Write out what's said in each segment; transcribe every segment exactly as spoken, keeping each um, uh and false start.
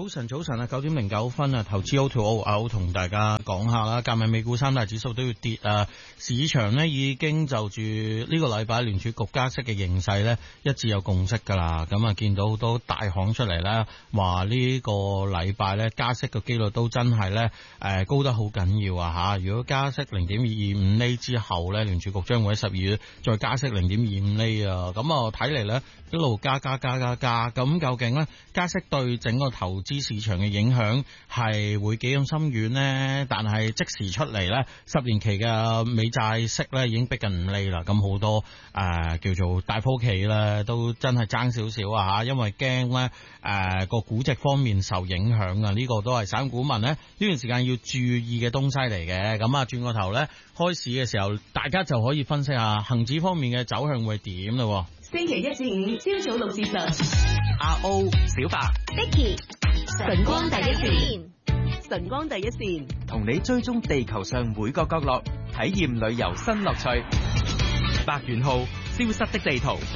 早晨，早晨啊，九點零九分啊，投資 O to O 啊，同大家講下啦。今日美股三大指數都要跌啊，市場呢已經就住呢個禮拜聯儲局加息嘅形勢呢，一致有共識噶啦。咁啊，見到好多大行出嚟呢，話呢個禮拜呢加息嘅機率都真係呢誒高得好緊要啊吓。如果加息零點二五厘之後呢，聯儲局將會喺十二月再加息零點二五厘啊。咁啊睇嚟呢一路加加加加加，咁究竟呢加息對整個投資市場嘅影響係會幾咁深遠呢？但係即時出嚟呢，十年期嘅美債息呢已經逼近五厘啦。咁好多誒、呃、叫做大鋪企呢都真係爭少少啊吓，因為驚呢誒個估值方面受影響啊。呢、這個都係散股民呢呢段時間要注意嘅東西嚟嘅。咁啊轉個頭呢，開市嘅時候，大家就可以分析下恒指方面嘅走向會點咯。 星期一至五朝早六至十， 阿 O 小白 Vicky 晨光第一線，晨光第一線， 同你追蹤地球上每個角落，體驗旅遊新樂趣。白元號消失的地圖，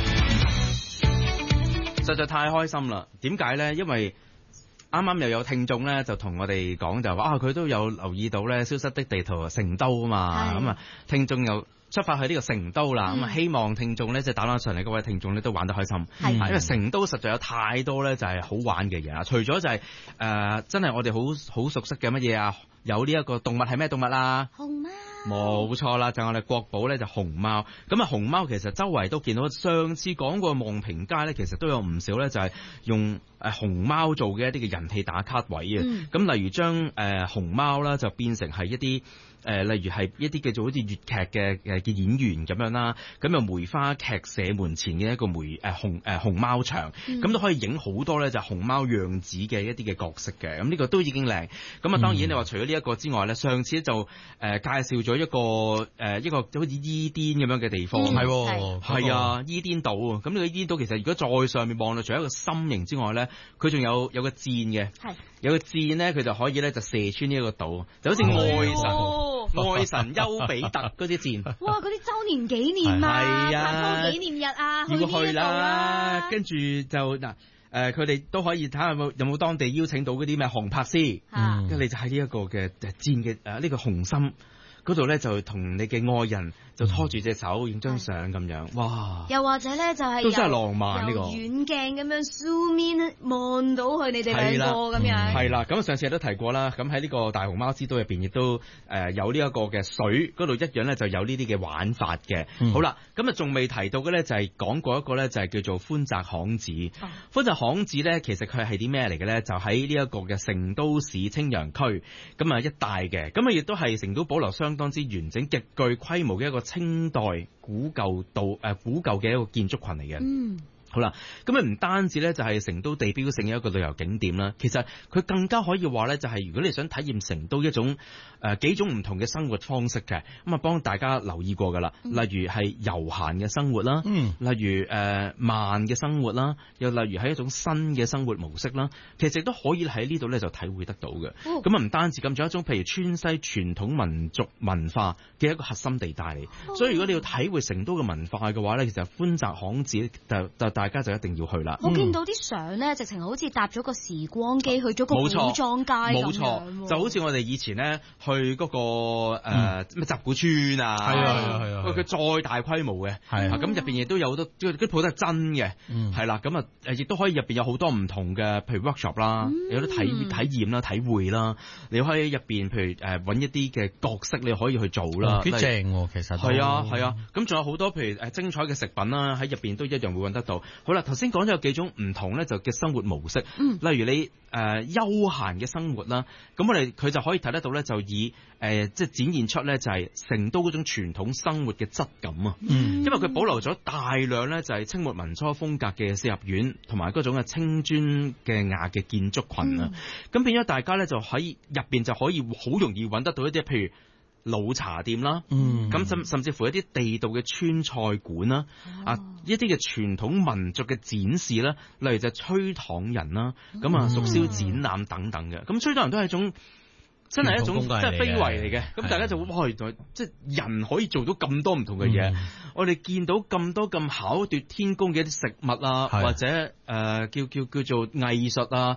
實在太開心啦！點解呢？因為啱啱又有聽眾咧，就同我哋講就話啊，佢都有留意到咧，消失的地圖成都啊嘛，咁啊，聽眾又出發去呢個成都啦，咁、嗯、啊，希望聽眾咧即係打返上嚟嗰位聽眾咧都玩得開心，係，因為成都實在有太多咧就係好玩嘅嘢啊！除咗就係、是、誒、呃，真係我哋好好熟悉嘅乜嘢啊，有呢一個動物係咩動物啊？熊貓。冇錯啦，就係、我哋國寶咧就熊貓。咁啊，熊貓其實周圍都見到，上次講過望平街咧，其實都有唔少咧就係用誒熊貓做嘅一啲嘅人氣打卡位啊。咁、嗯、例如將誒、呃、熊貓啦就變成係一啲。誒、呃，例如係一啲叫做好似粵劇嘅誒嘅演員咁樣啦，咁又梅花劇社門前嘅一個梅誒、呃、熊誒、呃、熊貓場，咁、嗯、都可以影好多咧就熊貓樣子嘅一啲嘅角色嘅，咁呢個都已經靚。咁啊，當然你話除咗呢一個之外咧，上次就誒、呃、介紹咗一個誒、呃、一個好似伊甸咁樣嘅地方，係喎係啊伊甸島啊，咁呢個伊甸島其實如果再上面望到，除咗一個心形之外咧，佢仲有有個箭嘅，係有個箭咧，佢就可以咧就射穿呢一個島，就好似愛神。愛神丘比特嗰啲箭， 哇！嗰啲周年紀念啊，拍拖紀念日啊， 要去啦。 啦跟住就嗱，誒佢哋都可以睇下有冇有冇當地邀請到嗰啲咩紅拍師，跟住、嗯、你就喺呢一個嘅箭嘅誒呢個紅心嗰度咧，就同你嘅愛人就拖住隻手影張相咁樣，哇！ 又或者咧就係都真係浪漫呢、這個遠鏡咁樣 zoom in 望到佢你哋兩個咁樣。 係啦，咁、嗯、上次都提過啦，咁喺呢個大熊貓之都入邊亦都誒、呃、有呢一個嘅水嗰度一樣咧就有呢啲嘅玩法嘅、嗯。好啦，咁啊仲未提到嘅咧就係、是、講過一個咧就係、是、叫做寬窄巷子。啊、寬窄巷子咧其實佢係啲咩嚟嘅咧？就喺呢一個嘅成都市青羊區咁啊一帶嘅，咁啊亦都係成都保留相當之完整、極具規模嘅一個清代古舊道誒、呃、古舊嘅一個建築群嚟嘅。嗯。好啦，咁啊唔單止咧就係成都地標性嘅一個旅遊景點啦，其實佢更加可以話咧就係如果你想體驗成都一種誒、呃、幾種唔同嘅生活方式嘅，咁啊幫大家留意過噶啦、嗯，例如係悠閒嘅生活啦，嗯，例如誒、呃、慢嘅生活啦，又例如係一種新嘅生活模式啦，其實都可以喺呢度咧就體會得到嘅。咁啊唔單止咁，仲有一種譬如川西傳統民族文化嘅一個核心地帶嚟、哦，所以如果你要體會成都嘅文化嘅話咧，其實寬窄巷子就就大家就一定要去啦。 我見到啲相咧，直情好似搭咗個時光機去咗個古裝街咁樣。冇錯， 就好似我哋以前咧去嗰、那個誒咩集古村啊，係啊係啊，佢再大規模嘅，係咁入邊亦都有好多，啲啲鋪都係真嘅，係、嗯、啦，咁啊誒亦都可以入邊有好多唔同嘅，譬如 workshop 啦，嗯、有啲體體驗啦、體會啦，你可以入邊譬如誒揾、呃、一啲嘅角色，你可以去做啦，幾、嗯、正其實係啊係啊，咁仲有好多譬如誒精彩嘅食品啦，喺入邊都一樣會揾得到。好啦，頭先講咗有幾種唔同咧，就嘅生活模式。嗯，例如你誒、呃、休閒嘅生活啦，咁我哋佢就可以睇得到咧，就以誒、呃、即係展現出咧，就係、是、成都嗰種傳統生活嘅質感啊。嗯，因為佢保留咗大量咧，就係、是、清末民初風格嘅四合院，同埋嗰種嘅青磚嘅瓦嘅建築群啊。咁、嗯、變咗大家咧，就喺入邊就可以好容易揾得到一啲譬如老茶店啦，咁、嗯、甚甚至乎一啲地道嘅川菜館啦、哦，啊一啲嘅傳統民族嘅展示啦，例如就吹糖人啦，咁啊蜀燒展覽等等嘅，咁、嗯、吹糖人都係一種真係一種即係非遺嚟嘅，咁大家就會哇，即係人可以做到咁多唔同嘅嘢、嗯，我哋見到咁多咁巧奪天工嘅一啲食物啊，或者誒、呃、叫叫叫做藝術啊。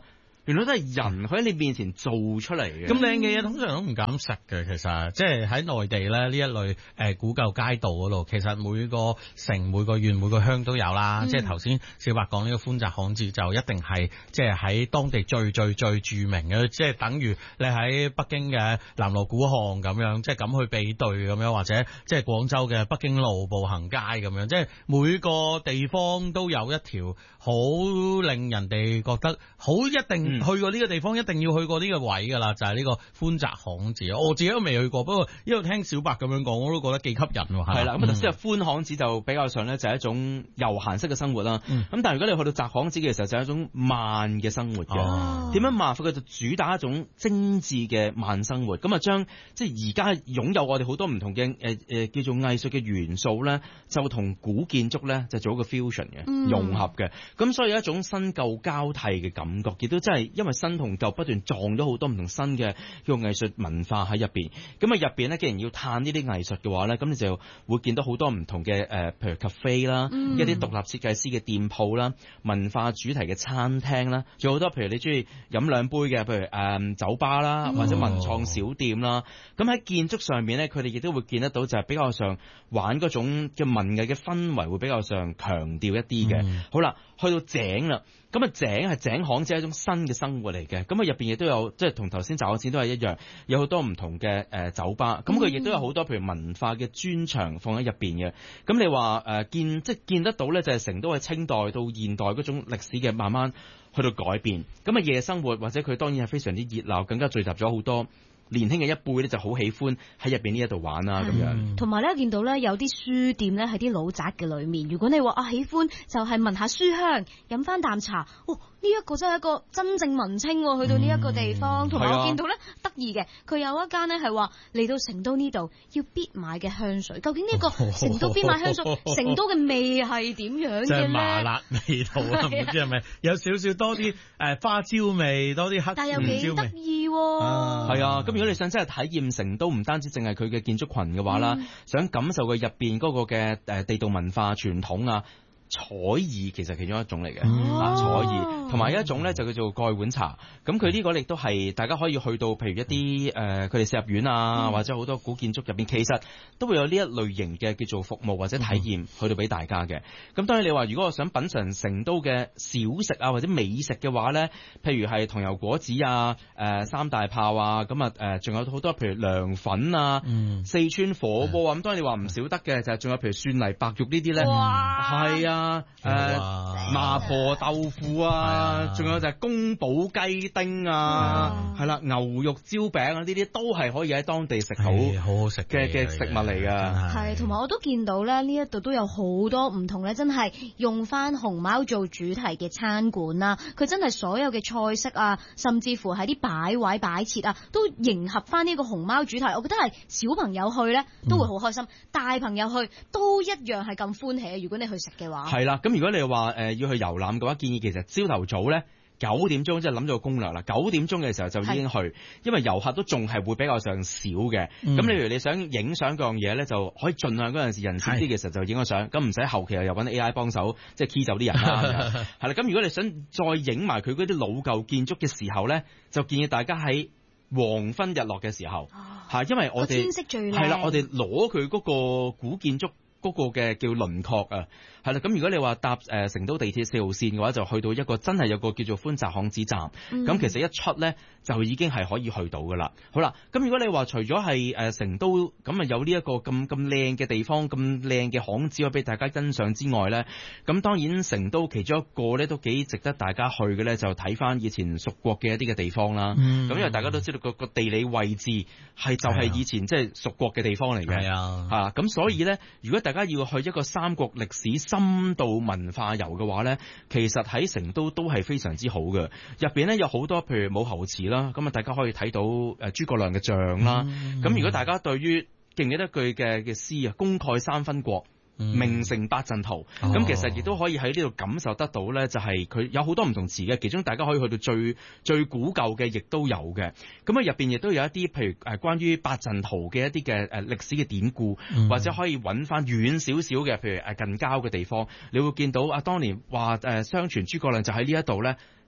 原來都係人佢喺你面前做出嚟嘅。 咁靚嘅嘢通常都唔敢食嘅，其實即係喺內地咧呢一類誒古舊街道嗰度，其實每個城、每個縣、每個鄉都有啦。嗯、即係頭先小白講呢個寬窄巷子就一定係即係喺當地最最最著名嘅，即係等於你喺北京嘅南鑼鼓巷咁樣，即係咁去比對咁樣，或者即係廣州嘅北京路步行街咁樣，即係每個地方都有一條好令人哋覺得好一定。去過呢個地方一定要去過呢個位㗎啦，就係、是、呢個寬窄巷子。我自己都未去過，不過一路聽小白咁樣講，我都覺得幾吸引喎。 係啦，咁頭先係寬巷子就比較上咧就係一種悠閒式嘅生活啦。咁、嗯、但係如果你去到窄巷子嘅時候，就係一種慢嘅生活嘅。點、哦、樣慢法？佢就主打一種精緻嘅慢生活。咁啊將即係而家擁有我哋好多唔同嘅誒誒叫做藝術嘅元素咧，就同古建築咧就做一個 fusion 嘅、嗯、融合嘅。咁所以有一種新舊交替嘅感覺，亦都真係。因為新同舊不斷撞咗好多唔同新嘅叫藝術文化喺入邊，咁啊入邊咧，既然要探呢啲藝術嘅話咧，咁你就會見到好多唔同嘅誒、呃，譬如 cafe 啦、嗯，一啲獨立設計師嘅店鋪啦，文化主題嘅餐廳啦，仲有好多譬如你中意飲兩杯嘅，譬如誒、呃、酒吧啦，或者文創小店啦。咁喺、哦、建築上面咧，佢哋亦都會見得到就係比較上玩嗰種嘅文藝嘅氛圍會比較上強調一啲嘅。嗯、好啦，去到井啦。咁啊井係井巷，即係一種新嘅生活嚟嘅。咁啊入邊亦都有，即係同頭先找錢都係一樣，有好多唔同嘅誒酒吧。咁佢亦都有好多譬如文化嘅專場放喺入邊嘅。咁你話誒、呃、見即係見得到咧，就係成都喺清代到現代嗰種歷史嘅慢慢去到改變。咁啊夜生活或者佢當然係非常之熱鬧，更加聚集咗好多年輕嘅一輩咧就好喜歡喺入邊呢一度玩啦咁樣。 同埋咧見到咧有啲書店咧喺啲老宅嘅裏面，如果你話啊喜歡就係聞下書香，飲翻啖茶，哦呢一、這個真係一個真正文青喎，去到呢一個地方。同埋、嗯、我見到咧得意嘅，佢有一間咧係話嚟到成都呢度要必買嘅香水。究竟呢個成都必買香水，成都嘅味係點樣嘅咧？即係麻辣味道啊！唔知係咪有少少多啲誒花椒味，多啲黑椒味。但係又幾得意喎。 係啊，咁、啊、如果你想真係體驗成都，唔單止淨係佢嘅建築群嘅話啦，嗯、想感受佢入邊嗰個嘅誒地道文化傳統啊。彩意其實其中一種嚟嘅，哦、啊彩意，同埋一種咧就叫做蓋碗茶。咁佢呢個亦都係大家可以去到，譬如一啲誒佢哋四合院啊，嗯、或者好多古建築入邊，其實都會有呢一類型嘅叫做服務或者體驗、嗯、去到俾大家嘅。咁當然你話如果我想品嚐成都嘅小食啊或者美食嘅話咧，譬如係糖油果子啊、誒、呃、三大炮啊，咁啊誒仲有好多譬如涼粉啊、嗯、四川火鍋啊，咁當然你話唔少得嘅就係仲有譬如蒜泥白肉呢啲咧，係啊。啊，誒、呃，麻婆豆腐啊，仲有就係宮保雞丁啊，係啦，牛肉焦餅啊，呢啲都係可以喺當地食好好好食嘅嘅食物嚟噶。 係，同埋我都見到咧，呢一度都有好多唔同咧，真係用翻熊貓做主題嘅餐館啦。佢真係所有嘅菜式啊，甚至乎係啲擺位擺設啊，都迎合翻呢個熊貓主題。我覺得係小朋友去咧都會好開心，嗯、大朋友去都一樣係咁歡喜。如果你去食嘅話。 係啦，咁如果你話誒、呃、要去遊覽嘅話，建議其實朝頭早咧九點鐘即係諗咗個攻略啦。九點鐘嘅時候就已經去，是因為遊客都仲係會比較上少嘅。咁、嗯、例如你想影相嗰樣嘢咧，就可以盡量嗰陣時人少啲嘅時候就影咗相，咁唔使後期又揾 A I 幫手即係 key 走啲人啦。係啦，咁如果你想再影埋佢嗰啲老舊建築嘅時候咧，就建議大家喺黃昏日落嘅時候嚇，哦、因為我哋天色最靚係啦，我哋攞佢嗰個古建築嗰個嘅叫輪廓啊。係啦，咁如果你話搭誒、呃、成都地鐵四號線嘅話，就去到一個真係有個叫做寬窄巷子站，咁、嗯、其實一出咧就已經係可以去到噶啦。好啦，咁如果你話除咗係誒成都咁啊有呢一個咁咁靚嘅地方，咁靚嘅巷子可以俾大家欣賞之外咧，咁當然成都其中一個咧都幾值得大家去嘅咧，就睇翻以前蜀國嘅一啲嘅地方啦。咁、嗯、因為大家都知道個個地理位置係就係以前即係蜀國嘅地方嚟嘅，係啊，嚇咁所以咧，如果大家要去一個三國歷史深度文化遊嘅話呢，其實喺成都都係非常之好嘅。入邊呢有好多譬如武侯祠啦，咁啊大家可以睇到誒諸葛亮嘅像啦。咁、嗯、如果大家對於記唔記得句嘅嘅詩啊，功蓋三分國，名成八陣圖，咁、嗯、其實亦都可以喺呢度感受得到呢，就係佢有好多唔同詞嘅，其中大家可以去到最最古舊嘅，亦都有嘅。咁啊入邊亦都有一啲譬如誒關於八陣圖嘅一啲嘅誒歷史嘅典故，嗯、或者可以揾翻遠少少嘅，譬如誒近郊嘅地方，你會見到啊當年話誒相傳諸葛亮就喺呢一度呢。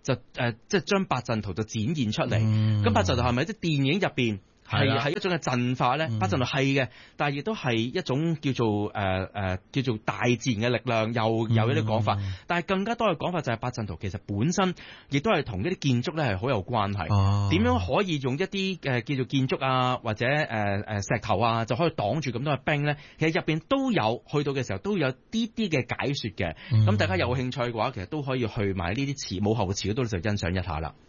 就誒、呃、即係將八陣圖就展現出嚟。咁、 嗯、 八陣圖係咪即係電影入邊？係係一種嘅陣法咧， 嗯、 八陣圖係嘅，但係亦都係一種叫做誒誒、呃呃、叫做大自然嘅力量，又有一啲講法。嗯、但係更加多嘅講法就係八陣圖其實本身亦都係同一啲建築咧係好有關係。點、哦、樣可以用一啲嘅、呃、叫做建築啊，或者誒誒、呃、石頭啊，就可以擋住咁多嘅兵咧？其實入邊都有去到嘅時候都有啲啲嘅解說嘅。咁、嗯、大家有興趣嘅話，其實都可以去買呢啲詞武後嘅詞嗰度就欣賞一下啦。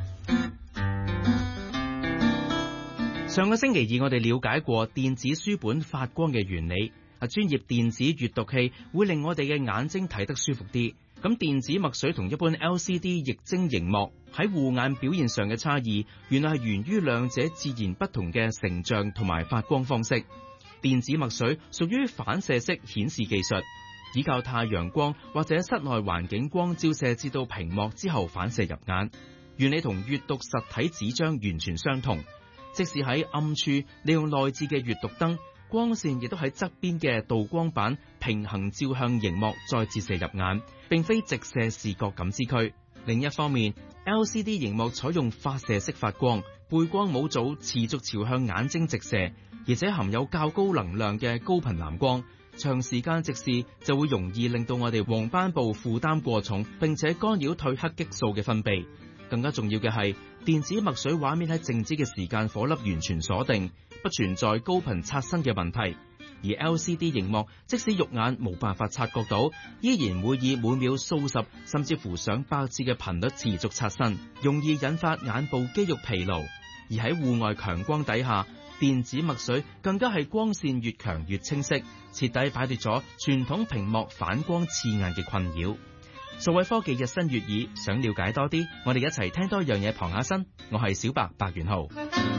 上個星期二我哋了解過電子書本發光嘅原理，啊，專業電子閱讀器會令我哋嘅眼睛睇得舒服啲。咁電子墨水同一般 L C D 液晶螢幕喺護眼表現上嘅差異，原來係源於兩者截然不同嘅成像同埋發光方式。電子墨水屬於反射式顯示技術，依靠太陽光或者室內環境光照射至到屏幕之後反射入眼，原理同閱讀實體紙張完全相同。即使喺暗處利用內置嘅閱讀燈，光線亦都喺側邊嘅導光板平衡照向熒幕再折射入眼，並非直射視覺感知區。另一方面 L C D 熒幕採用發射式發光，背光模組持續朝向眼睛直射，而且含有較高能量嘅高頻藍光，長時間直視就會容易令到我哋黃斑部負擔過重，並且干擾褪黑激素嘅分泌。更加重要嘅係，電子墨水畫面喺靜止嘅時間火粒完全鎖定，不存在高頻刷新嘅問題。而 L C D 熒幕即使肉眼冇辦法察覺到，依然會以每秒數十甚至乎上百次嘅頻率持續刷新，容易引發眼部肌肉疲勞。而喺戶外強光底下，電子墨水更加係光線越強越清晰，徹底擺脫咗傳統屏幕反光刺眼嘅困擾。數位科技日新月異，想了解多啲，我哋一齊聽多樣嘢傍下身。我係小白白元浩。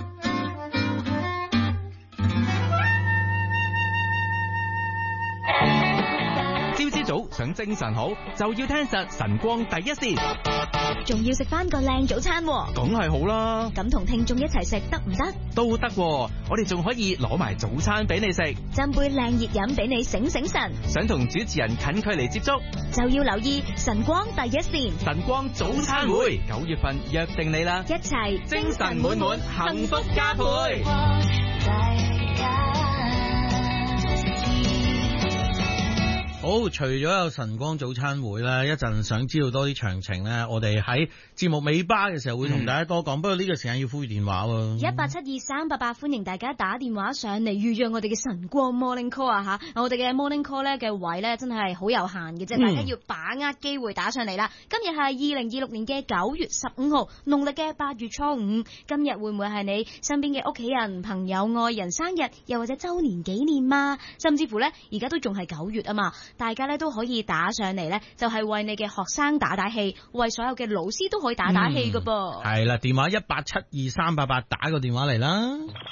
朝朝早想精神好，就要聽實晨光第一線， 仲要食翻個靚早餐喎。 梗係好啦。 咁同聽眾一齊食得唔得？ 都得喎，我哋仲可以攞埋早餐俾你食， 斟杯靚熱飲俾你醒醒神。 想同主持人近距離接觸， 就要留意晨光第一線。 晨光早餐會，九月份約定你啦， 一齊精神滿滿，幸福加倍。 好，除咗有晨光早餐會咧，一陣想知道多啲詳情咧，我哋喺節目尾巴嘅時候會同大家多講。嗯、不過呢個時間要呼籲電話喎， 一八七二三八八，歡迎大家打電話上嚟預約我哋嘅晨光 morning call 啊吓！我哋嘅 morning call 咧嘅位咧真係好有限嘅啫，嗯、大家要把握機會打上嚟啦。今日係二零二六年嘅九月十五號，農曆嘅八月初五。今日會唔會係你身邊嘅屋企人、朋友、愛人生日，又或者周年紀念嘛？甚至乎咧，而家都仲係九月啊嘛。大家咧都可以打上嚟咧，就係、是、為你嘅學生打打氣，為所有嘅老師都可以打打氣噶噃。 係啦、嗯，電話一八七二三八八，打個電話嚟啦。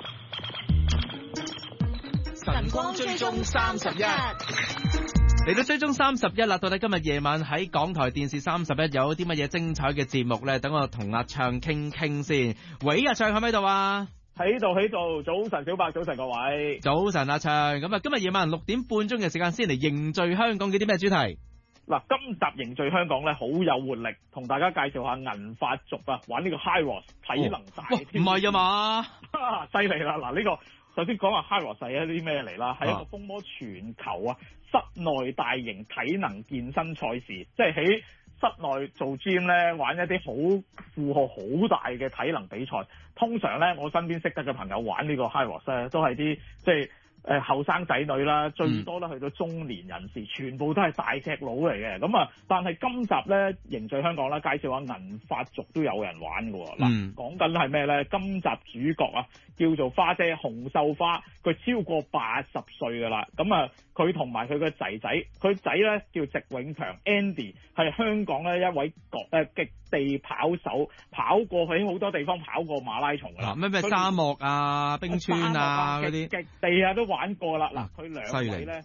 晨光追蹤三十一，嚟到追蹤三十一啦。到底今日夜晚喺港台電視三十一有啲乜嘢精彩嘅節目咧？等我同阿暢傾傾先。喂，阿暢喺咪度啊？ 喺度喺度，早晨小白，早晨各位， 早晨阿暢。咁啊，今日夜晚六點半鐘嘅時間先嚟凝聚香港嘅啲咩主題？ 嗱，今集凝聚香港咧好有活力，同大家介紹下銀髮族啊，玩呢個 High Rock 體能大挑戰。唔係啊嘛，犀利啦！嗱，呢、這個首先講下 High Rock 係一啲咩嚟啦？係、啊、一個風靡全球啊，室內大型體能健身賽事，即係喺室內做 gym 咧，玩一啲好負荷好大嘅體能比賽。通常咧，我身邊識得嘅朋友玩呢個 High Rock 咧，都係啲即係誒後生仔女啦，最多咧去到中年人士，全部都係大隻佬嚟嘅。咁啊，但係今集咧凝聚香港啦，介紹下銀髮族都有人玩嘅。嗱、嗯，講緊係咩咧？今集主角啊，叫做花姐洪秀花，佢超過八十歲噶啦。咁啊，佢同埋佢嘅仔仔，佢仔咧叫席永強 Andy， 係香港咧一位國誒極地跑手，跑過喺好多地方跑過馬拉松噶啦。咩咩沙漠啊、冰川啊嗰啲，極地啊都玩過啦。嗱，佢兩位咧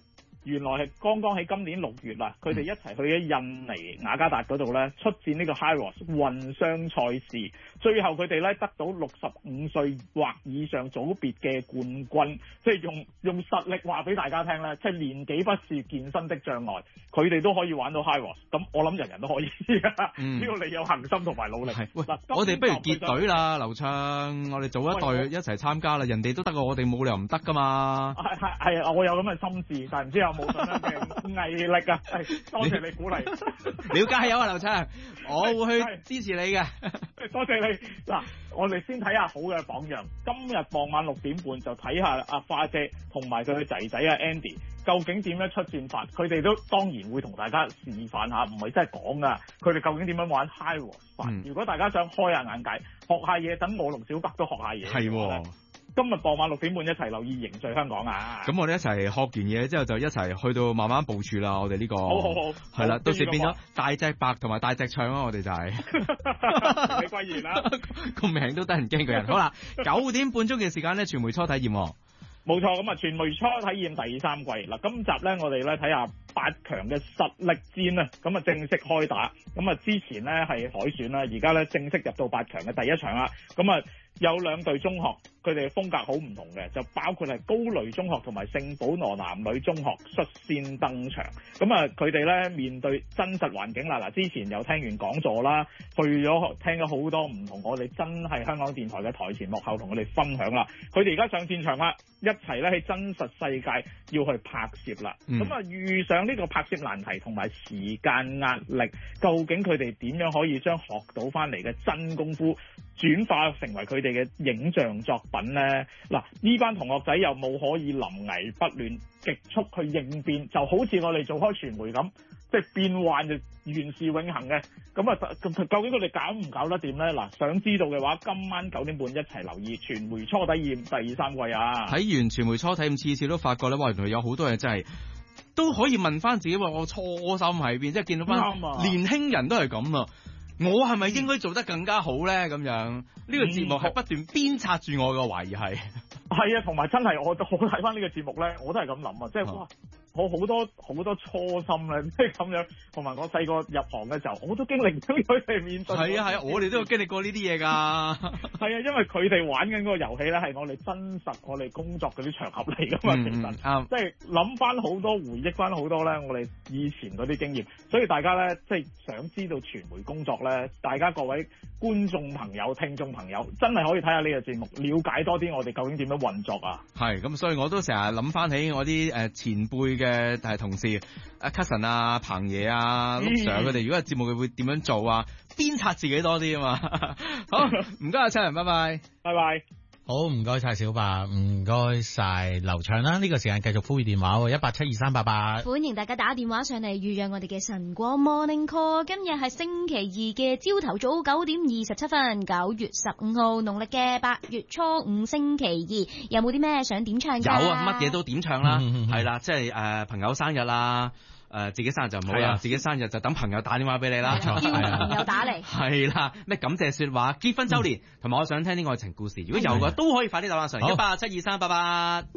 原來係剛剛喺今年六月啦，佢哋一齊去咗印尼雅加達嗰度咧出戰呢個 HYROX 混雙賽事，最後佢哋咧得到六十五歲或以上組別嘅冠軍，即係用用實力話俾大家聽咧，即係年紀不是健身的障礙，佢哋都可以玩到 HYROX，咁我諗人人都可以，只要、嗯、你有恒心同埋努力。 喂，我哋不如結隊啦，劉暢，我哋組一隊一齊參加啦，人哋都得，我哋冇理由唔得噶嘛。 係係係啊，我有咁嘅心志，但係唔知有冇咁樣嘅毅力啊？係多謝你鼓勵， 你要加油啊，劉暢，我會去支持你嘅。 多謝你嗱，我哋先睇下好嘅榜樣。今日傍晚六點半就睇下阿花姐同埋佢嘅仔仔啊 Andy 究竟點樣出戰法，佢哋都當然會同大家示範下，唔係真係講噶，佢哋究竟點樣玩 HYROX 法。嗯、如果大家想開下眼界，學下嘢，等我同小北都學下嘢。係喎。今日傍晚六點半一齊留意凝聚香港啊！咁我哋一齊學完嘢之後就一齊去到慢慢部署啦，我哋呢、呢個好好好，係啦，到時變咗大隻白同埋大隻唱啊！我哋就係、係、你貴言啦，個名都得人驚嘅人。好啦，九點半鐘嘅時間咧，傳媒初體驗。冇錯，咁啊，傳媒初體驗第三季嗱，今集咧我哋咧睇下八強嘅實力戰啊，咁啊正式開打，咁啊之前咧係海選啦，而家咧正式入到八強嘅第一場啦，咁啊有兩隊中學，佢哋風格好唔同嘅，就包括係高雷中學同埋聖保羅男女中學率先登場，咁啊佢哋咧面對真實環境啦，嗱之前又聽完講座啦，去咗聽咗好多唔同我哋真係香港電台嘅台前幕後同我哋分享啦，佢哋而家上戰場啦，一齊咧喺真實世界要去拍攝啦，咁啊、嗯、遇上呢個拍攝難題同埋時間壓力，究竟佢哋點樣可以將學到翻嚟嘅真功夫轉化成為佢哋嘅影像作品呢？嗱，呢班同學仔又冇可以臨危不亂，極速去應變，就好似我哋做開傳媒咁，即係變幻就原是永恆嘅。咁啊，究竟佢哋搞唔搞得掂呢？嗱，想知道嘅話，今晚九點半一齊留意傳媒初體驗第三季啊！睇完傳媒初體驗，次次都發覺咧，哇，原來有好多嘢真係都可以問翻自己，話我初心喺邊？即係見到翻年輕人都係咁啊！我係咪應該做得更加好咧？咁樣呢、呢個節目係不斷鞭策住我嘅懷疑係。係啊，同埋真係我我睇翻呢個節目咧，我都係咁諗啊，即係哇！我好多好多初心咧，即係咁樣，同埋我細個入行嘅時候，我都經歷咗佢哋面對。係啊係啊，我哋都有經歷過呢啲嘢㗎。係啊，因為佢哋玩緊嗰個遊戲咧，係我哋真實我哋工作嗰啲場合嚟㗎嘛，嗯、其實啱。即係諗翻好多，回憶翻好多咧，我哋以前嗰啲經驗。所以大家咧，即係想知道傳媒工作咧，大家各位觀眾朋友、聽眾朋友，真係可以睇下呢個節目，了解多啲我哋究竟點樣運作啊。係咁，所以我都成日諗翻起我啲誒前輩嘅。嘅係同事阿 Cousin 啊、彭爺啊、陸 Sir 佢哋，如果係節目佢會點樣做啊？鞭策自己多啲啊嘛。好，唔該阿秋人，拜拜，拜拜。好，唔該晒小白，唔該晒劉暢啦。呢、這個時間繼續呼籲電話，一八七二三八八。歡迎大家打電話上嚟預約我哋嘅晨光 Morning Call。今日係星期二嘅朝頭早九點二十七分，九月十五號，農曆嘅八月初五星期二。有冇啲咩想點唱㗎？有啊，乜嘢都點唱啦。係啦，即係誒、呃、朋友生日啦。誒、呃，自己生日就唔好啦，自己生日就等朋友打電話俾你啦，叫朋友打嚟。係啦，咩感謝說話、結婚周年，同埋、嗯、我想聽啲愛情故事，如果有嘅都可以快啲打翻上嚟，一八七二三八八。